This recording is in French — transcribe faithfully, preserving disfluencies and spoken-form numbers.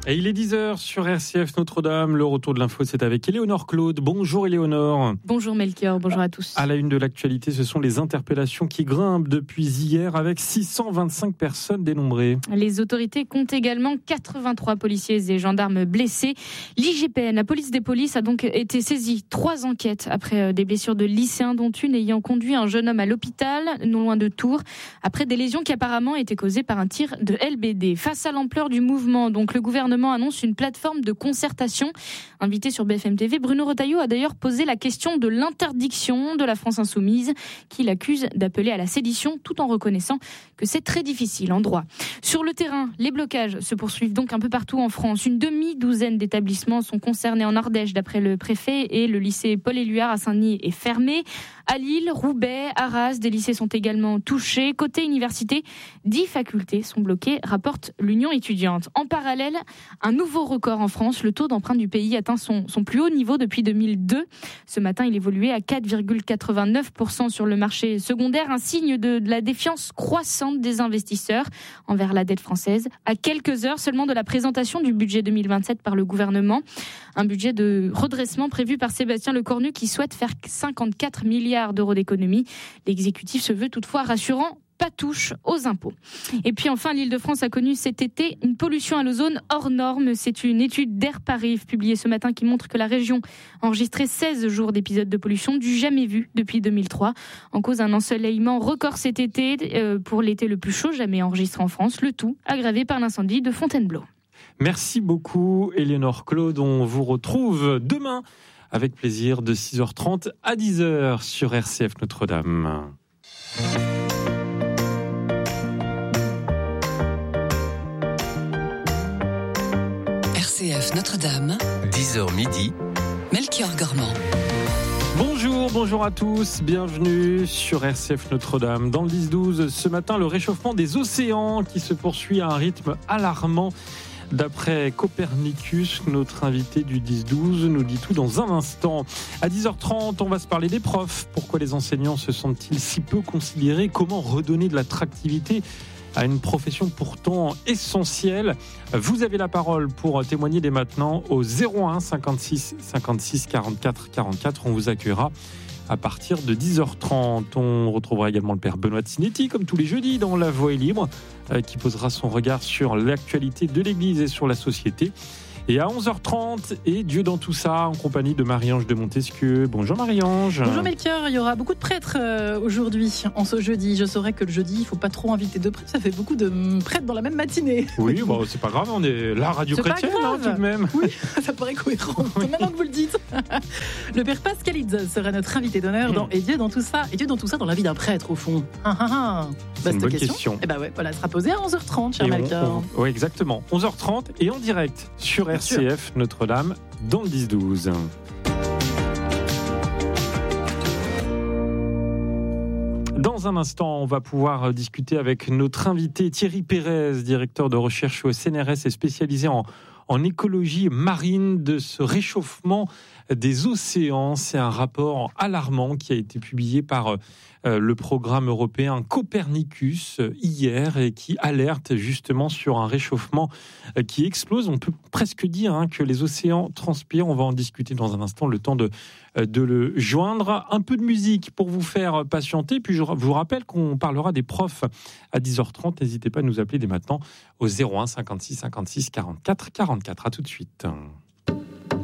Et il est dix heures sur R C F Notre-Dame. Le retour de l'info, c'est avec Éléonore Claude. Bonjour Éléonore. Bonjour Melchior, bonjour à tous. À la une de l'actualité, ce sont les interpellations qui grimpent depuis hier avec six cent vingt-cinq personnes dénombrées. Les autorités comptent également quatre-vingt-trois policiers et gendarmes blessés. L'I G P N, la police des polices, a donc été saisie. Trois enquêtes après des blessures de lycéens, dont une ayant conduit un jeune homme à l'hôpital, non loin de Tours, après des lésions qui apparemment étaient causées par un tir de L B D. Face à l'ampleur du mouvement, donc le gouvernement annonce une plateforme de concertation. Invité sur B F M T V, Bruno Retailleau a d'ailleurs posé la question de l'interdiction de la France insoumise, qui l'accuse d'appeler à la sédition, tout en reconnaissant que c'est très difficile en droit. Sur le terrain, les blocages se poursuivent donc un peu partout en France. Une demi-douzaine d'établissements sont concernés en Ardèche, d'après le préfet, et le lycée Paul-Éluard à Saint-Denis est fermé. À Lille, Roubaix, Arras, des lycées sont également touchés. Côté université, dix facultés sont bloquées, rapporte l'Union étudiante. En parallèle, un nouveau record en France. Le taux d'emprunt du pays atteint son, son plus haut niveau depuis deux mille deux. Ce matin, il évoluait à quatre virgule quatre-vingt-neuf pour cent sur le marché secondaire, un signe de, de la défiance croissante des investisseurs envers la dette française. À quelques heures seulement de la présentation du budget deux mille vingt-sept par le gouvernement. Un budget de redressement prévu par Sébastien Lecornu qui souhaite faire cinquante-quatre milliards d'euros d'économies. L'exécutif se veut toutefois rassurant, pas touche aux impôts. Et puis enfin, l'Île-de-France a connu cet été une pollution à l'ozone hors norme. C'est une étude d'Air Paris publiée ce matin qui montre que la région a enregistré seize jours d'épisodes de pollution du jamais vu depuis deux mille trois. En cause un ensoleillement record cet été euh, pour l'été le plus chaud jamais enregistré en France. Le tout aggravé par l'incendie de Fontainebleau. Merci beaucoup Éléonore Claude. On vous retrouve demain avec plaisir de six heures trente à dix heures sur R C F Notre-Dame. R C F Notre-Dame, dix heures midi, Melchior Gormand. Bonjour, bonjour à tous, bienvenue sur R C F Notre-Dame. Dans le dix douze, ce matin, le réchauffement des océans qui se poursuit à un rythme alarmant. D'après Copernicus, notre invité du dix douze nous dit tout dans un instant. À dix heures trente, on va se parler des profs. Pourquoi les enseignants se sentent-ils si peu considérés ? Comment redonner de l'attractivité à une profession pourtant essentielle ? Vous avez la parole pour témoigner dès maintenant au zéro un cinquante-six cinquante-six quarante-quatre quarante-quatre. On vous accueillera à partir de dix heures trente. On retrouvera également le père Benoît Tsinetti, comme tous les jeudis, dans La Voix est libre, euh, qui posera son regard sur l'actualité de l'Église et sur la société. Et à onze heures trente, et Dieu dans tout ça, en compagnie de Marie-Ange de Montesquieu. Bonjour Marie-Ange. Bonjour Melchior, il y aura beaucoup de prêtres euh, aujourd'hui, en ce jeudi. Je saurais que le jeudi, il ne faut pas trop inviter de prêtres, ça fait beaucoup de prêtres dans la même matinée. Oui, bon, c'est pas grave, on est la radio c'est chrétienne, hein, tout de même. Oui, ça paraît cohérent, maintenant que vous le dites. Le père Pascal Itz sera notre invité d'honneur dans Et Dieu dans tout ça, et Dieu dans tout ça dans la vie d'un prêtre, au fond. Ah, ah, ah. C'est une bonne question. question. Et bah ouais, voilà, elle sera posée à onze heures trente, cher Melchior. Oui, exactement. onze heures trente et en direct sur R C F Notre-Dame dans le dix douze. Dans un instant, on va pouvoir discuter avec notre invité Thierry Pérez, directeur de recherche au C N R S et spécialisé en, en écologie marine, de ce réchauffement des océans. C'est un rapport alarmant qui a été publié par euh, le programme européen Copernicus euh, hier et qui alerte justement sur un réchauffement euh, qui explose. On peut presque dire hein, que les océans transpirent. On va en discuter dans un instant, le temps de, euh, de le joindre. Un peu de musique pour vous faire patienter. Puis je vous rappelle qu'on parlera des profs à dix heures trente. N'hésitez pas à nous appeler dès maintenant au zéro un cinquante-six cinquante-six quarante-quatre quarante-quatre. À tout de suite.